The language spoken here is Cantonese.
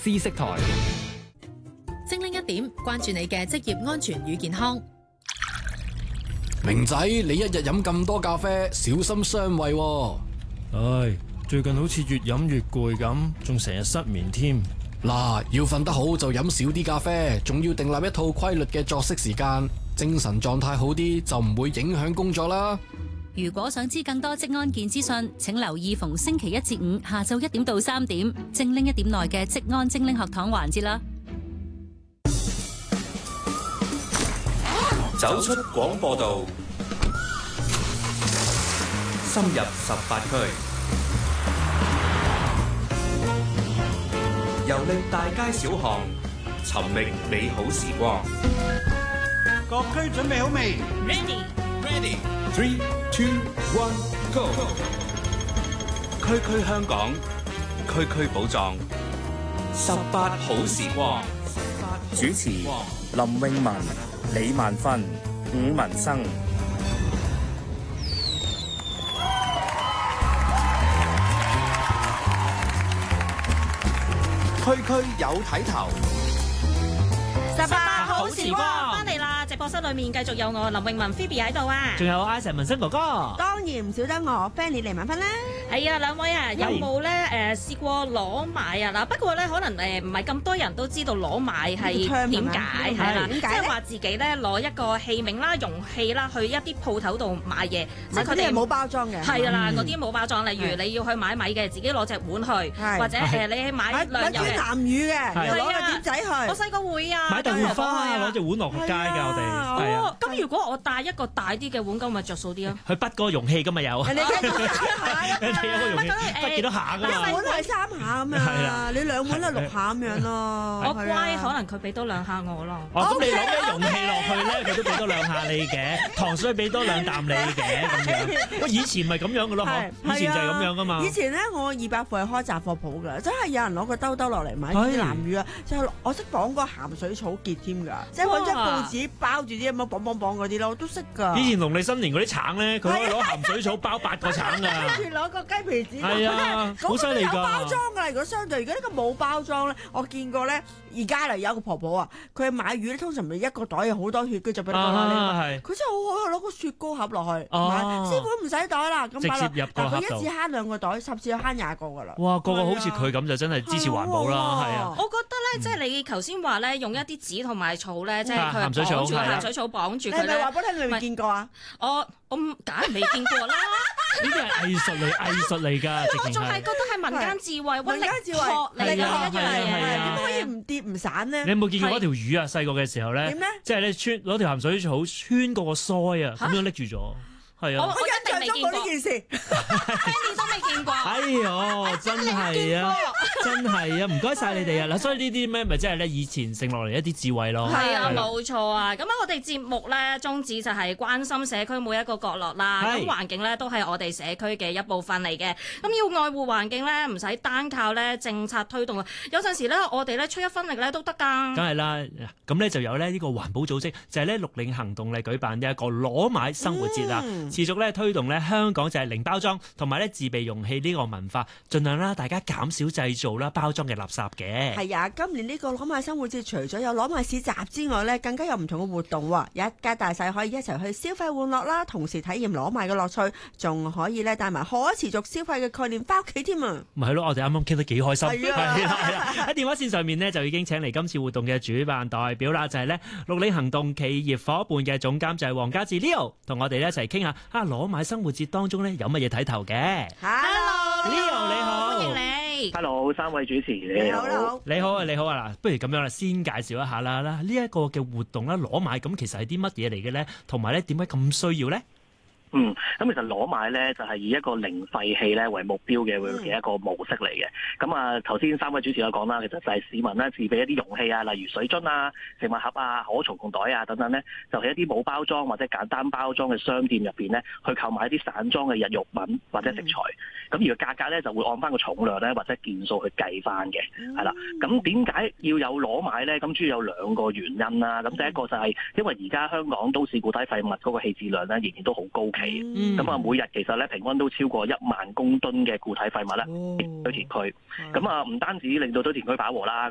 知識台。 精靈一點，關注你嘅職業安全與健康。 明仔，你一日飲咁多咖啡，小心傷胃喎。 唉，最近好似越飲越攰咁，仲成日失眠添。 嗱，要瞓得好就飲少啲咖啡，仲要訂立一套規律嘅作息時間，精神狀態好啲就唔會影響工作啦。 如果想知更多職安健資訊，請留意逢星期一至五下晝1點到3點，精靈一點內嘅職安精靈學堂環節啦。 走出廣播道，深入18區，遊歷大街小巷，尋覓美好時光。 各區準備好未 Ready 3, 2, 1, Go！ 區區香港，區區寶藏，18好時光。 主持林詠雯、李萬芬、伍文生。 區區有睇頭 ，18好時光翻嚟啦！直播室裏面繼續有我林詠雯 Phoebe 喺度啊， 仲有Isaac文生哥哥， 當然唔少得我 Fanny 李萬芬啦。係啊，兩位啊，有冇咧試過攞麥啊？嗱，不過咧可能唔係咁多人都知道攞麥係點解係啦，即係話自己咧攞一個器皿啦、容器啦，去一啲鋪頭度買嘢，即係佢哋冇包裝嘅。係啦，嗰啲冇包裝，例如你要去買米嘅，自己攞隻碗去，或者你去買糧油嘅。南乳嘅，攞個碟仔去。我細個會啊， 買豆腐花啊，攞隻碗落街㗎，我哋。 哦，咁如果我帶一個大啲嘅碗，咁咪着數啲啊？ 去筆嗰個容器㗎嘛有。 人哋有個容器筆幾多下㗎嘛？ 一碗係3下咁樣，你2碗係6下咁樣咯。我乖，可能佢俾多2下我咯。 哦，咁你攞咩容器落去咧？佢都俾多2下你嘅，糖水俾多2啖你嘅咁樣。喂，以前咪咁樣㗎咯，嗬？以前就係咁樣㗎嘛。 以前咧，我200貨係開雜貨鋪㗎，真係有人攞個兜落嚟買啲南乳啊，就係我識綁個鹹水草結添㗎，即係揾張報紙包住啲咁樣綁嗰啲咯，我都識㗎。 以前農曆新年嗰啲橙咧，佢可以攞鹹水草包8個橙㗎。 跟住攞個雞皮紙。 係啊，好犀利㗎。 有包裝㗎，如果相對，如果呢個冇包裝咧，我見過咧，而家嚟有一個婆婆啊，佢買魚咧，通常咪一個袋有好多血，佢就俾你攞嚟。佢真係好可攞個雪糕盒落去。師傅唔使袋啦，咁擺落。直接入個盒度。佢一次慳2個袋，甚至要慳20個㗎啦。 哇，個好似佢咁就真係支持環保啦，係啊。 我覺得咧，即係你頭先話咧，用一啲紙同埋草咧，即係佢綁住鹹水草綁住佢咧。 你話俾我聽，你未見過啊？ 我梗係未見過啦。 呢啲係藝術嚟㗎。 我仲係覺得係民間智慧， 民間智慧嚟㗎，點可以唔跌唔散呢？ 你有冇見過嗰條魚啊？細個嘅時候咧，即係咧攞條鹹水草穿過個腮啊，咁樣拎住咗。係啊， 我一定未見過呢件事，Fanny都未見過。 哎呦，真係啊，真係啊，唔該晒你哋啊！嗱，所以呢啲咩咪即係咧以前剩落嚟一啲智慧咯。 係啊，冇錯啊！咁我哋節目咧宗旨就係關心社區每一個角落啦。咁環境咧都係我哋社區嘅一部分嚟嘅。咁要愛護環境咧，唔使單靠咧政策推動啊。有陣時咧，我哋咧出一分力咧都得㗎。 梗係啦，咁咧就有咧呢個環保組織就係咧綠領行動嚟舉辦呢一個攞買生活節啦。持續咧推動咧香港就係零包裝同埋咧自備容器呢個文化，盡量啦大家減少製造啦包裝嘅垃圾嘅。 係啊，今年呢個攞買生活節除咗有攞買市集之外咧，更加有唔同嘅活動喎，一家大細可以一齊去消費玩樂啦，同時體驗攞買嘅樂趣，仲可以咧帶埋可持續消費嘅概念翻屋企添啊！ 咪係咯，我哋啱啱傾得幾開心。 係啊， 喺電話線上面呢，就已經請嚟今次活動嘅主辦代表啦，就係咧綠領行動企業夥伴嘅總監就係黃家智 Leo， 同我哋一齊傾下攞買生活節當中咧有乜嘢睇頭嘅。 Hello，Leo 你好， 歡迎你。 Hello， 3位主持你好。 你好啊，你好啊，嗱，不如咁樣啦，先介紹一下啦，呢一個嘅活動啦，攞買咁其實係啲乜嘢嚟嘅咧？同埋咧點解咁需要咧？ 咁其實攞買咧就係以一個零廢棄咧為目標嘅一個模式嚟嘅。咁啊頭先3位主持有講啦，其實就係市民咧自備一啲容器啊，例如水樽啊、食物盒啊、可重用袋啊等等咧，就係一啲冇包裝或者簡單包裝嘅商店入邊咧，去購買一啲散裝嘅日用品或者食材。咁而個價格咧就會按翻個重量咧或者件數去計翻嘅，係啦。咁點解要有攞買咧？咁主要有2個原因啦。咁第一個就係因為而家香港都市固體廢物嗰個棄置量咧仍然都好高企。咁啊，每日其實咧平均都超過1萬公噸嘅固體廢物咧堆填區。咁啊，唔單止令到堆填區飽和啦，